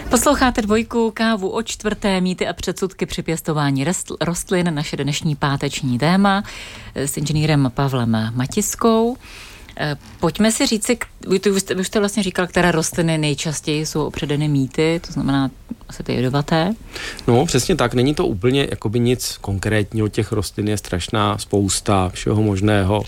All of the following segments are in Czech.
Posloucháte Dvojku, kávu o čtvrté, mýty a předsudky při pěstování rostlin, naše dnešní páteční téma s inženýrem Pavlem Matiskou. Pojďme si říci, vy jste vlastně říkal, které rostliny nejčastěji jsou opředeny mýty, to znamená asi ty jedovaté. No, přesně tak, není to úplně jakoby nic konkrétního, těch rostlin je strašná spousta všeho možného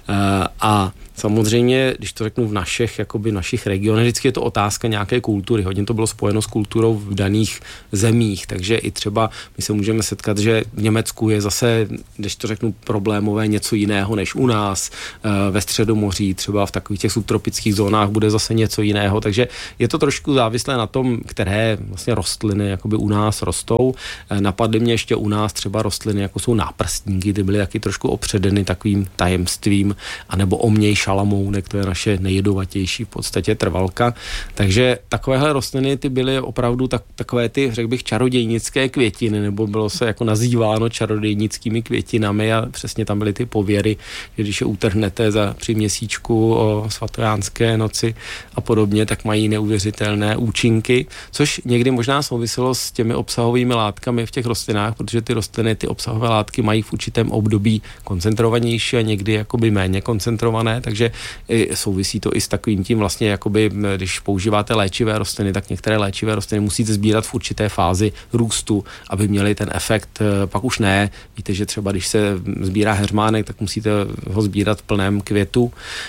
a samozřejmě, když to řeknu v našich regionech, vždycky je to otázka nějaké kultury. Hodně to bylo spojeno s kulturou v daných zemích, takže i třeba my se můžeme setkat, že v Německu je zase, když to řeknu, problémové něco jiného než u nás. Ve Středomoří, třeba v takových těch subtropických zónách bude zase něco jiného, takže je to trošku závislé na tom, které vlastně rostliny jakoby u nás rostou. Napadly mě ještě u nás třeba rostliny, jako jsou náprstníky, ty byly taky trošku opředeny takovým tajemstvím, anebo omněj šalamounek, to je naše nejjedovatější v podstatě trvalka. Takže takovéhle rostliny ty byly opravdu takové ty, řekl bych, čarodějnické květiny, nebo bylo se jako nazýváno čarodějnickými květinami a přesně tam byly ty pověry, že když je utrhnete při měsíčku o svatojánské noci a podobně, tak mají neuvěřitelné účinky, což někdy možná souviselo s těmi obsahovými látkami v těch rostlinách, protože ty rostliny, ty obsahové látky mají v určitém období koncentrovanější a někdy jakoby méně koncentrované, takže souvisí to i s takovým tím vlastně, jakoby, když používáte léčivé rostliny, tak některé léčivé rostliny musíte sbírat v určité fázi růstu, aby měly ten efekt, pak už ne. Víte, že třeba když se sbírá heřmánek, tak musíte ho sbírat v plném květu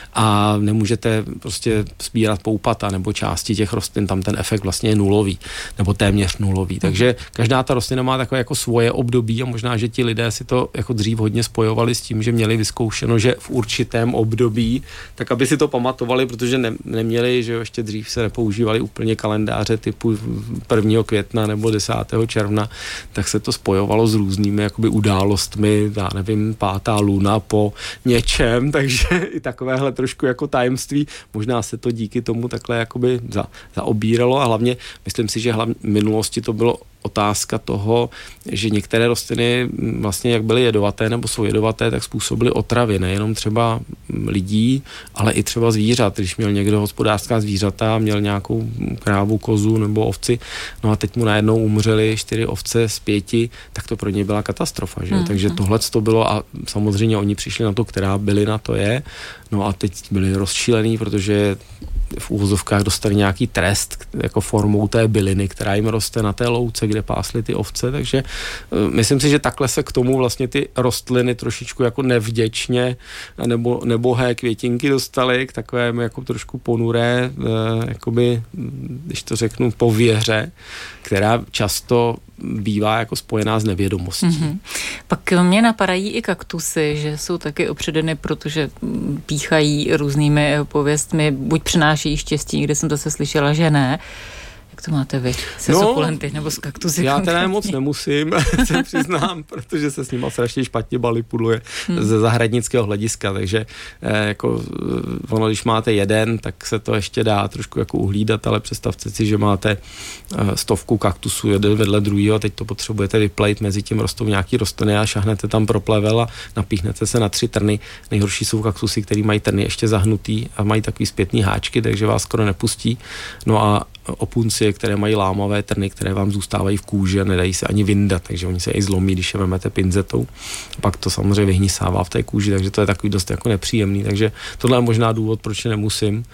a nemůžete prostě sbírat poupata nebo části těch rostlin, tam ten efekt vlastně je nulový, nebo téměř nulový. Takže každá ta rostlina má takové jako svoje období a možná, že ti lidé si to jako dřív hodně spojovali s tím, že měli vyzkoušeno, že v určitém období, tak aby si to pamatovali, protože neměli, že ještě dřív se nepoužívali úplně kalendáře typu 1. května nebo 10. června, tak se to spojovalo s různými jakoby událostmi, já nevím, 5. luna po něčem, takže i takovéhle trošku jako tajemství, možná se to díky tomu takhle jakoby zaobíralo a hlavně myslím si, že v minulosti to bylo otázka toho, že některé rostliny vlastně jak byly jedovaté nebo jsou jedovaté, tak způsobily otravy, nejenom třeba lidí, ale i třeba zvířat. Když měl někdo hospodářská zvířata, měl nějakou krávu, kozu nebo ovci, no a teď mu najednou umřely 4 ovce z 5, tak to pro ně byla katastrofa, že? Takže tohle to bylo a samozřejmě oni přišli na to, která bylina to je, no a teď byli rozčílení, protože v úvozovkách dostali nějaký trest jako formou té byliny, která jim roste na té louce, kde pásly ty ovce, takže myslím si, že takhle se k tomu vlastně ty rostliny trošičku jako nevděčně nebo nebohé květinky dostaly k takovému jako trošku ponuré, jakoby, když to řeknu, pověře, která často bývá jako spojená s nevědomostí. Mm-hmm. Pak mě napadají i kaktusy, že jsou taky opředeny, protože píchají různými pověstmi, buď přináší štěstí, kde jsem zase slyšela, že ne. Jak to máte vy? Se sukulenty nebo s kaktusy? Já teda moc nemusím, se přiznám, protože se s nima strašně špatně manipuluje ze zahradnického hlediska, takže jako ono, když máte jeden, tak se to ještě dá trošku jako uhlídat, ale představte si, že máte 100 kaktusů jeden vedle druhého a teď to potřebujete vyplejt, mezi tím rostou nějaký rostliny a šahnete tam pro plevel a napíchnete se na 3 trny. Nejhorší jsou kaktusy, který mají trny ještě zahnutý a mají takový zpětný háčky, takže vás skoro nepustí. No a opuncie, které mají lámavé trny, které vám zůstávají v kůži a nedají se ani vyndat, takže oni se i zlomí, když je vemete pinzetou. Pak to samozřejmě vyhnisává v té kůži, takže to je takový dost jako nepříjemný, takže tohle je možná důvod, proč nemusím,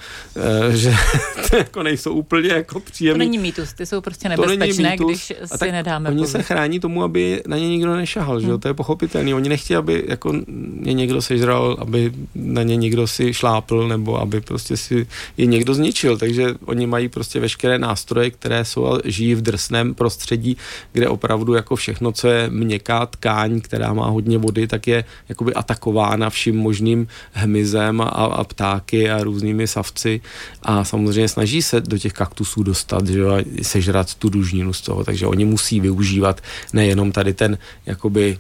že to jako nejsou úplně jako příjemný. To není mýtus, ty jsou prostě nebezpečné, když si nedáme oni pozor. Se chrání tomu, aby na ně nikdo nešahal, že to je pochopitelný. Oni nechtějí, aby jako je někdo sežral, aby na ně někdo si šlápl, nebo aby prostě si je někdo zničil, takže oni mají prostě veškeré nástroje, které jsou a žijí v drsném prostředí, kde opravdu jako všechno, co je měkká tkáň, která má hodně vody, tak je jakoby atakována vším možným hmyzem a ptáky a různými savci a samozřejmě snaží se do těch kaktusů dostat, že jo, sežrat tu dužninu z toho, takže oni musí využívat nejenom tady ten jakoby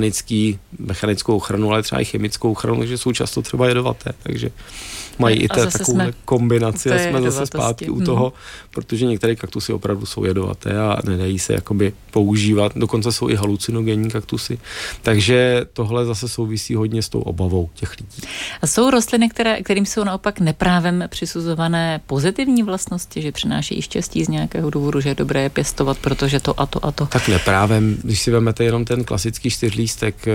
mechanickou ochranu, ale třeba i chemickou ochranu, takže jsou často třeba jedovaté, takže mají i takovou kombinaci a jsme zase zpátky u toho protože některé kaktusy opravdu jsou jedovaté a nedají se jakoby používat, dokonce jsou i halucinogenní kaktusy, takže tohle zase souvisí hodně s tou obavou těch lidí. A jsou rostliny, kterým jsou naopak neprávem přisuzované pozitivní vlastnosti, že přináší štěstí z nějakého důvodu, že je dobré je pěstovat, protože to a to a to. Tak neprávem, když si vezmete jenom ten klasický čtyřlístek,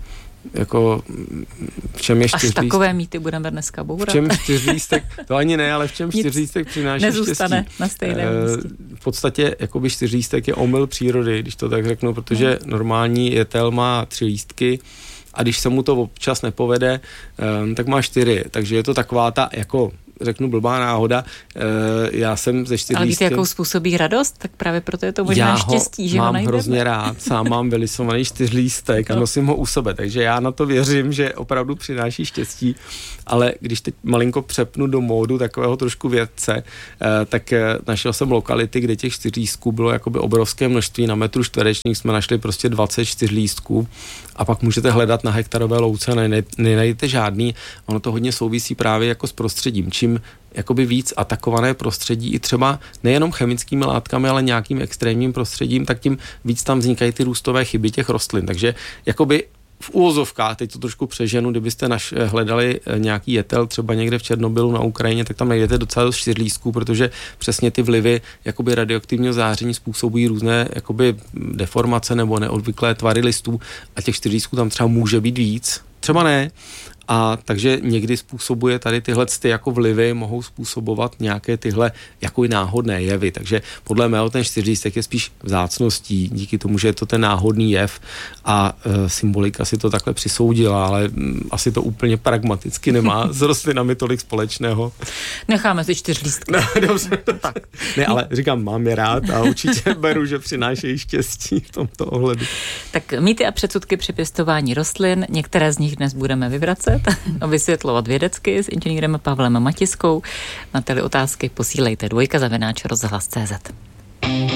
jako v čem je čtyřlístek? Až takové mýty budeme dneska bourat. V čem čtyřlístek, to ani ne, ale v čem čtyřlístek přináší nezůstane štěstí? Na stejném místě. V podstatě jakoby čtyřlístek je omyl přírody, když to tak řeknu, protože normální jetel má 3 lístky a když se mu to občas nepovede, tak má 4, takže je to taková ta jako řeknu blbá náhoda. Já jsem ze 4 Ale víte, jakou způsobí radost? Tak právě proto je to možná štěstí, že ho najdeme. Já mám hrozně rád, sám mám vylisovaný 4lístek a nosím ho u sebe, takže já na to věřím, že opravdu přináší štěstí, ale když teď malinko přepnu do módu takového trošku vědce, tak našel jsem lokality, kde těch 4lístků bylo jakoby obrovské množství, na metru čtverečník jsme našli prostě 24 lístků a pak můžete hledat na hektarové louce, nenajdete žádný, ono to hodně souvisí právě jako s prostředím, čím jakoby víc atakované prostředí i třeba nejenom chemickými látkami, ale nějakým extrémním prostředím, tak tím víc tam vznikají ty růstové chyby těch rostlin. Takže jakoby v úvozovkách, teď to trošku přeženu, kdybyste hledali nějaký jetel třeba někde v Černobylu na Ukrajině, tak tam najdete docela dost čtyřlístků, protože přesně ty vlivy jakoby radioaktivního záření způsobují různé jakoby deformace nebo neobvyklé tvary listů a těch čtyřlístků tam třeba může být víc, třeba ne. A takže někdy způsobuje tady tyhle jako vlivy, mohou způsobovat nějaké tyhle jako i náhodné jevy. Takže podle mého ten čtyřlístek je spíš vzácností, díky tomu, že je to ten náhodný jev a symbolika si to takhle přisoudila, ale asi to úplně pragmaticky nemá s rostlinami tolik společného. Necháme si čtyřlístky. No, dobře. Tak. Ne, ale říkám, mám je rád a určitě beru, že přinášejí štěstí v tomto ohledu. Tak mýty a předsudky při pěstování rostlin, některé z nich dnes budeme vyvracet a vysvětlovat vědecky s inženýrem Pavlem Matiskou. Máte-li otázky, posílejte 2@rozhlas.cz.